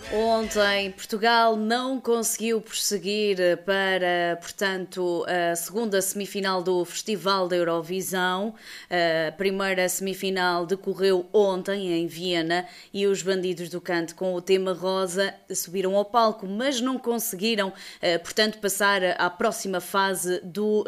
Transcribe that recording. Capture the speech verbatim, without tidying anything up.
Ontem, Portugal não conseguiu prosseguir para, portanto, a segunda semifinal do Festival da Eurovisão. A primeira semifinal decorreu ontem, em Viena, e os Bandidos do Canto, com o tema rosa, subiram ao palco, mas não conseguiram, portanto, passar à próxima fase do